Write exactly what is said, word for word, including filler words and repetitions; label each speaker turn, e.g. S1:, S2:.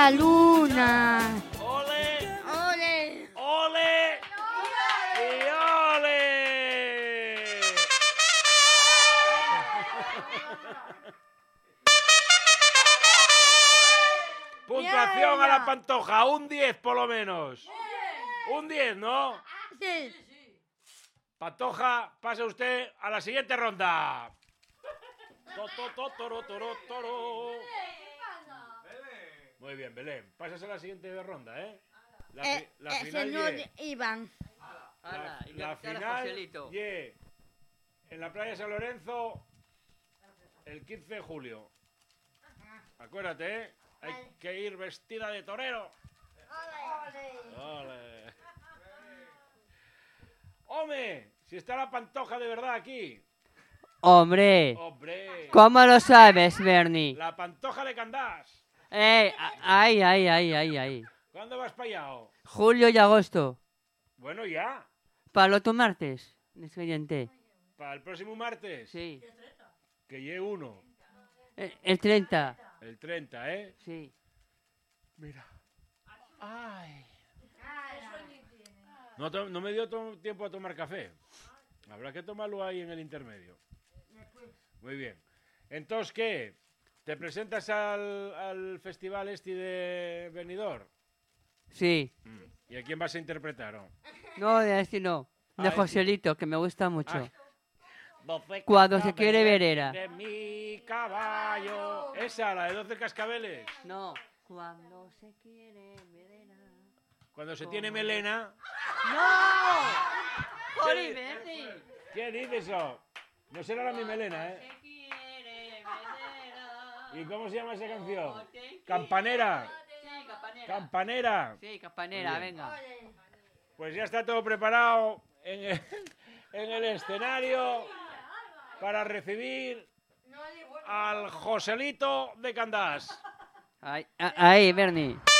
S1: la luna.
S2: ¡Ole!
S1: ¡Ole!
S2: ¡Ole! ¡Y ole! Puntuación a la Pantoja, un diez por lo menos. Un diez, ¿no?
S1: Sí.
S2: Pantoja, pase usted a la siguiente ronda. To, to, to, toro, toro, toro. Muy bien, Belén. Pasas a la siguiente ronda, ¿eh? La,
S1: Eh,
S2: fi- la
S1: eh,
S2: final
S1: señor
S2: ye-
S1: Iván.
S2: La,
S3: y
S2: la
S3: cara
S2: final
S3: Joselito.
S2: ye en la playa San Lorenzo el quince de julio. Acuérdate, ¿eh? Hay que ir vestida de torero. Ole. ¡Hombre! Si está la Pantoja de verdad aquí.
S3: Hombre,
S2: ¡Hombre!
S3: ¿cómo lo sabes, Bernie?
S2: La Pantoja de Candás.
S3: Eh, ay, ay, ay, ay, ay.
S2: ¿Cuándo vas para allá? oh?
S3: Julio y agosto.
S2: Bueno, ya.
S3: Para el otro martes. El siguiente.
S2: Para el próximo martes.
S3: Sí.
S2: Que llegue uno.
S3: El, el treinta.
S2: El treinta, ¿eh?
S3: Sí.
S2: Mira. Ay. No, to- no me dio to- tiempo a tomar café. Habrá que tomarlo ahí en el intermedio. Muy bien. Entonces, ¿qué? ¿Te presentas al, al festival este de Benidorm?
S3: Sí.
S2: Mm. ¿Y a quién vas a interpretar? oh?
S3: No, de este no. De
S2: Ah, este.
S3: Joselito, que me gusta mucho.
S2: Ay. Doce
S3: Cuando se
S2: cascabeles
S3: quiere verera.
S2: De mi caballo. Esa, la de doce cascabeles.
S3: No. Cuando se quiere verera.
S2: Cuando se tiene melena.
S3: ¡No! ¡Jolín, Bernie!
S2: ¿Qué dices eso? No será la mi melena, ¿eh?
S3: Se quiere verera.
S2: ¿Y cómo se llama esa canción? Campanera.
S3: Sí, campanera.
S2: Campanera.
S3: Sí, campanera,
S2: Muy bien.
S3: venga.
S2: Pues ya está todo preparado en el, en el escenario para recibir al Joselito de Candás.
S3: Ahí, ahí, Bernie.